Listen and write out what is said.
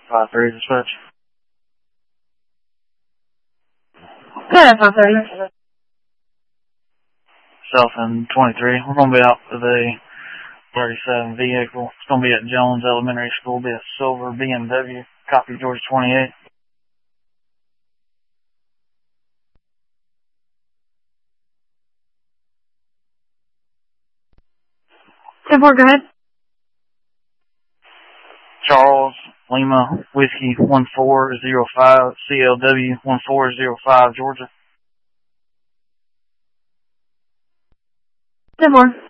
5-3 dispatch. Good, 5-3. South and 23. We're going to be out with a 37 vehicle. It's going to be at Jones Elementary School. Be a silver BMW. Copy, Georgia 28. 10-4, go ahead. Charles Lima Whiskey 1405 CLW 1405 Georgia. 10-4.